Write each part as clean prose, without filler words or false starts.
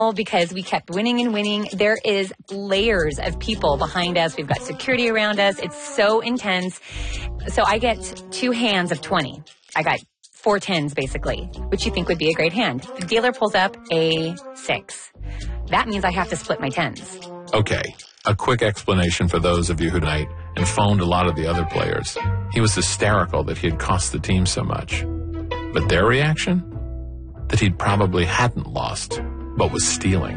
because we kept winning and winning. There is layers of people behind us. We've got security around us. It's so intense. So I get 2 hands of 20. I got 4 10s, basically, which you think would be a great hand. The dealer pulls up a 6. That means I have to split my 10s. Okay, a quick explanation for those of you who night and phoned a lot of the other players. He was hysterical that he had cost the team so much. But their reaction? That he'd probably hadn't lost, but was stealing.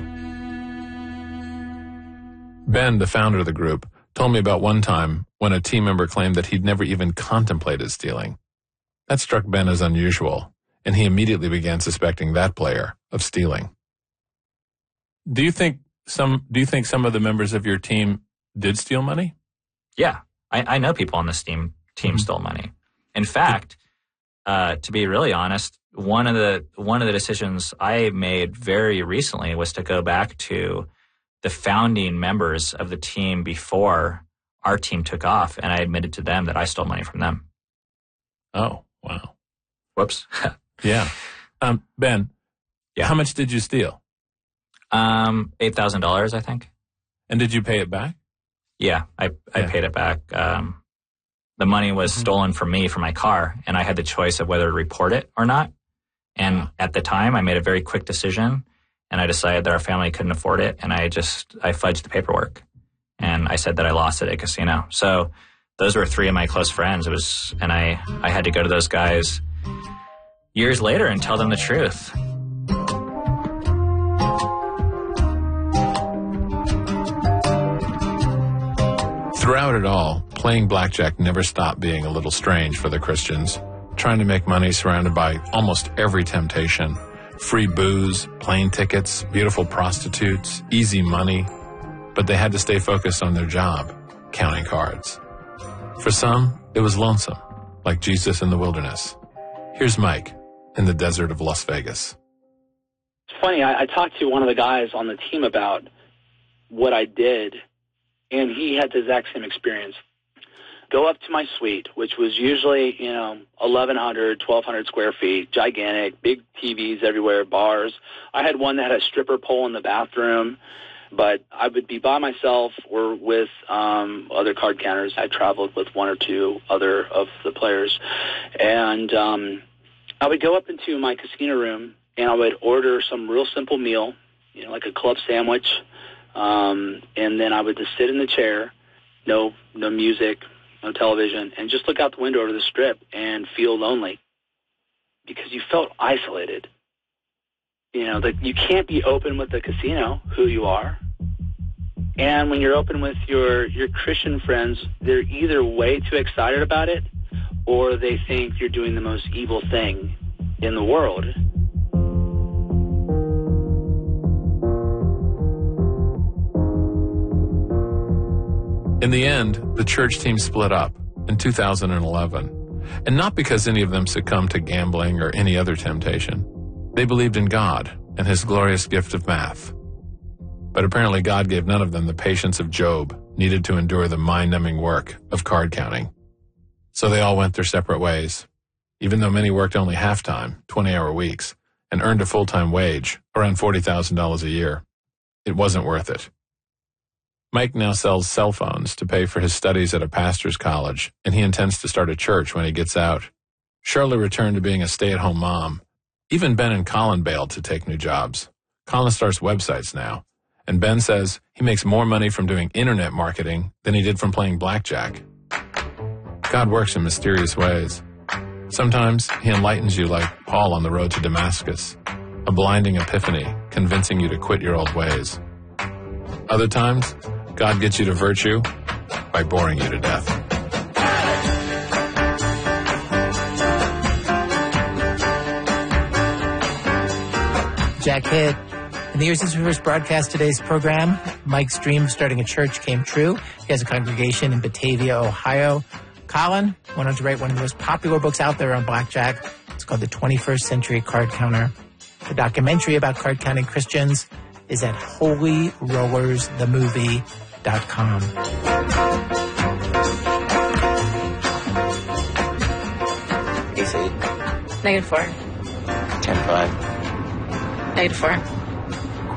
Ben, the founder of the group, told me about one time when a team member claimed that he'd never even contemplated stealing. That struck Ben as unusual, and he immediately began suspecting that player of stealing. Do you think some of the members of your team did steal money? Yeah, I know people on this team stole money. In fact, to be really honest, one of the decisions I made very recently was to go back to the founding members of the team before our team took off, and I admitted to them that I stole money from them. Oh, wow. Whoops. Yeah. Ben, yeah. How much did you steal? $8,000, I think. And did you pay it back? Yeah, I paid it back. The money was stolen from me for my car, and I had the choice of whether to report it or not. And at the time, I made a very quick decision, and I decided that our family couldn't afford it, and I fudged the paperwork. And I said that I lost it at a casino. So those were 3 of my close friends. And I had to go to those guys years later and tell them the truth. Throughout it all, playing blackjack never stopped being a little strange for the Christians, trying to make money surrounded by almost every temptation. Free booze, plane tickets, beautiful prostitutes, easy money. But they had to stay focused on their job, counting cards. For some, it was lonesome, like Jesus in the wilderness. Here's Mike in the desert of Las Vegas. It's funny, I talked to one of the guys on the team about what I did, and he had the exact same experience. Go up to my suite, which was usually, 1,100, 1,200 square feet, gigantic, big TVs everywhere, bars. I had one that had a stripper pole in the bathroom, but I would be by myself or with other card counters. I traveled with 1 or 2 other of the players. And I would go up into my casino room, and I would order some real simple meal, like a club sandwich, and then I would just sit in the chair, no music, no television, and just look out the window over the strip and feel lonely because you felt isolated. You can't be open with the casino, who you are. And when you're open with your Christian friends, they're either way too excited about it or they think you're doing the most evil thing in the world. In the end, the church team split up in 2011. And not because any of them succumbed to gambling or any other temptation. They believed in God and his glorious gift of math. But apparently God gave none of them the patience of Job needed to endure the mind-numbing work of card counting. So they all went their separate ways, even though many worked only half-time, 20-hour weeks, and earned a full-time wage, around $40,000 a year. It wasn't worth it. Mike now sells cell phones to pay for his studies at a pastor's college, and he intends to start a church when he gets out. Shirley returned to being a stay-at-home mom. Even Ben and Colin bailed to take new jobs. Colin starts websites now, and Ben says he makes more money from doing internet marketing than he did from playing blackjack. God works in mysterious ways. Sometimes he enlightens you like Paul on the road to Damascus, a blinding epiphany convincing you to quit your old ways. Other times, God gets you to virtue by boring you to death. Jack Hitt. In the years since we first broadcast today's program, Mike's dream of starting a church came true. He has a congregation in Batavia, Ohio. Colin went on to write one of the most popular books out there on blackjack. It's called The 21st Century Card Counter. The documentary about card counting Christians is at holyrollersthemovie.com. AC. -4. 10-5. -4.